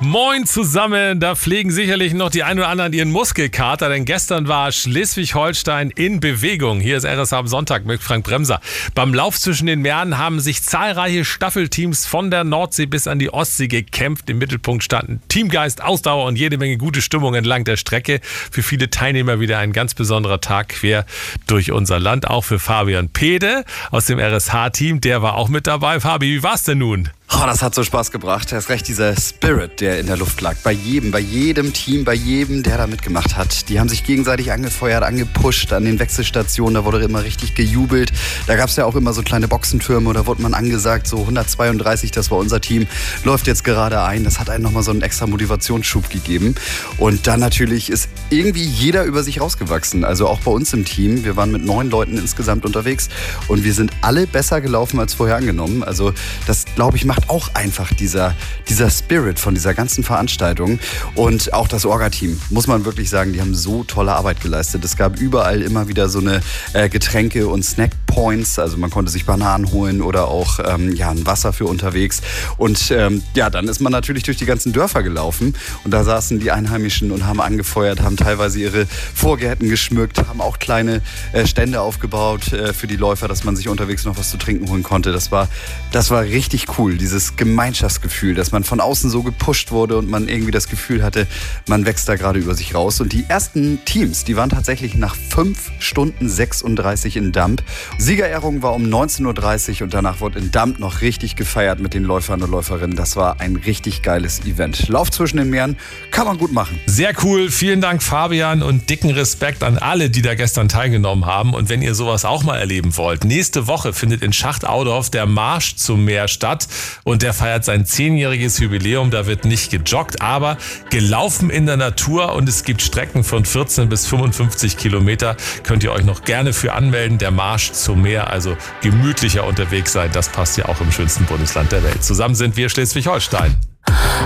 Moin zusammen, da pflegen sicherlich noch die ein oder anderen ihren Muskelkater, denn gestern war Schleswig-Holstein in Bewegung. Hier ist RSH am Sonntag mit Frank Bremser. Beim Lauf zwischen den Meeren haben sich zahlreiche Staffelteams von der Nordsee bis an die Ostsee gekämpft. Im Mittelpunkt standen Teamgeist, Ausdauer und jede Menge gute Stimmung entlang der Strecke. Für viele Teilnehmer wieder ein ganz besonderer Tag quer durch unser Land. Auch für Fabian Pede aus dem RSH-Team, der war auch mit dabei. Fabi, wie war's denn nun? Oh, das hat so Spaß gebracht. Erst recht dieser Spirit, der in der Luft lag. Bei jedem Team, bei jedem, der da mitgemacht hat. Die haben sich gegenseitig angefeuert, angepusht an den Wechselstationen. Da wurde immer richtig gejubelt. Da gab es ja auch immer so kleine Boxentürme. Da wurde man angesagt, so 132, das war unser Team, läuft jetzt gerade ein. Das hat einen nochmal so einen extra Motivationsschub gegeben. Und dann natürlich ist irgendwie jeder über sich rausgewachsen. Also auch bei uns im Team. Wir waren mit 9 Leuten insgesamt unterwegs. Und wir sind alle besser gelaufen als vorher angenommen. Also das, glaube ich, macht auch einfach dieser Spirit von dieser ganzen Veranstaltung. Und auch das Orga-Team, muss man wirklich sagen, die haben so tolle Arbeit geleistet. Es gab überall immer wieder so eine Getränke- und Snack-Points. Also man konnte sich Bananen holen oder auch ein Wasser für unterwegs. Und dann ist man natürlich durch die ganzen Dörfer gelaufen. Und da saßen die Einheimischen und haben angefeuert, haben teilweise ihre Vorgärten geschmückt, haben auch kleine Stände aufgebaut für die Läufer, dass man sich unterwegs noch was zu trinken holen konnte. Das war richtig cool, dieses Gemeinschaftsgefühl, dass man von außen so gepusht wurde und man irgendwie das Gefühl hatte, man wächst da gerade über sich raus. Und die ersten Teams, die waren tatsächlich nach 5 Stunden 36 in Damp. Siegerehrung war um 19.30 Uhr und danach wurde in Damp noch richtig gefeiert mit den Läufern und Läuferinnen. Das war ein richtig geiles Event. Lauf zwischen den Meeren kann man gut machen. Sehr cool, vielen Dank Fabian und dicken Respekt an alle, die da gestern teilgenommen haben. Und wenn ihr sowas auch mal erleben wollt, nächste Woche findet in Schacht-Audorf der Marsch zum Meer statt. Und der feiert sein 10-jähriges Jubiläum. Da wird nicht gejoggt, aber gelaufen in der Natur. Und es gibt Strecken von 14 bis 55 Kilometer. Könnt ihr euch noch gerne für anmelden. Der Marsch zum Meer, also gemütlicher unterwegs sein. Das passt ja auch im schönsten Bundesland der Welt. Zusammen sind wir Schleswig-Holstein.